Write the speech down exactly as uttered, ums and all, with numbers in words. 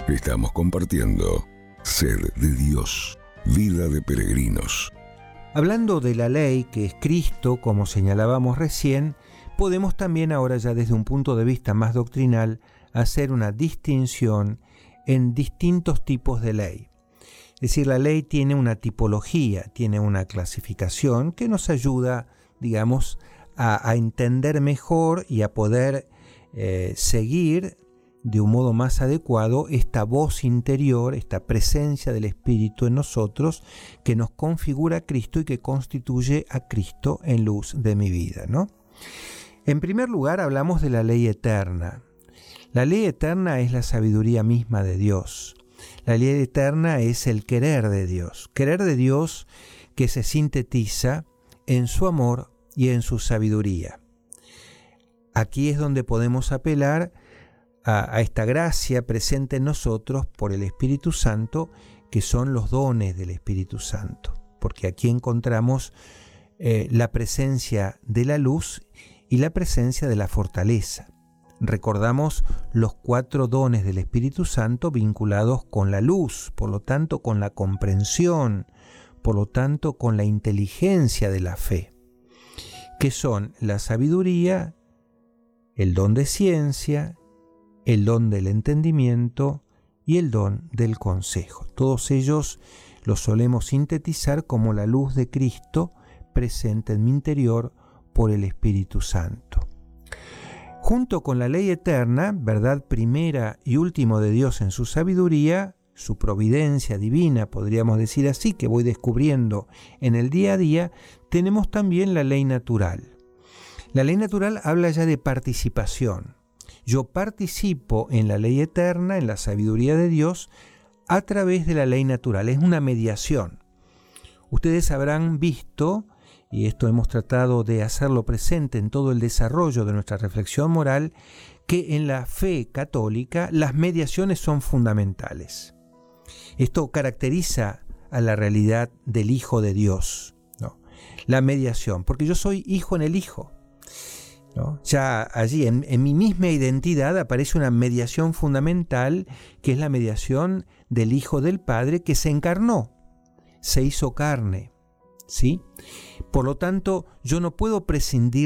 Estamos compartiendo Sed de Dios, Vida de Peregrinos. Hablando de la ley, que es Cristo, como señalábamos recién, podemos también ahora ya desde un punto de vista más doctrinal hacer una distinción en distintos tipos de ley. Es decir, la ley tiene una tipología, tiene una clasificación que nos ayuda, digamos, a, a entender mejor y a poder eh, seguir de un modo más adecuado esta voz interior, esta presencia del Espíritu en nosotros que nos configura a Cristo y que constituye a Cristo en luz de mi vida, ¿no? En primer lugar, hablamos de la ley eterna. La ley eterna es la sabiduría misma de Dios. La ley eterna es el querer de Dios. Querer de Dios que se sintetiza en su amor y en su sabiduría. Aquí es donde podemos apelar a, a esta gracia presente en nosotros por el Espíritu Santo, que son los dones del Espíritu Santo. Porque aquí encontramos eh, la presencia de la luz y la presencia de la fortaleza. Recordamos los cuatro dones del Espíritu Santo vinculados con la luz, por lo tanto con la comprensión, por lo tanto con la inteligencia de la fe, que son la sabiduría, el don de ciencia, el don del entendimiento y el don del consejo. Todos ellos los solemos sintetizar como la luz de Cristo presente en mi interior por el Espíritu Santo. Junto con la ley eterna, verdad primera y último de Dios en su sabiduría, su providencia divina, podríamos decir así, que voy descubriendo en el día a día, tenemos también la ley natural. La ley natural habla ya de participación. Yo participo en la ley eterna, en la sabiduría de Dios, a través de la ley natural. Es una mediación. Ustedes habrán visto, y esto hemos tratado de hacerlo presente en todo el desarrollo de nuestra reflexión moral, que en la fe católica las mediaciones son fundamentales. Esto caracteriza a la realidad del Hijo de Dios, ¿no? La mediación, porque yo soy hijo en el Hijo, ¿no? Ya allí, en, en mi misma identidad, aparece una mediación fundamental, que es la mediación del Hijo del Padre, que se encarnó, se hizo carne, ¿sí? Por lo tanto, yo no puedo prescindir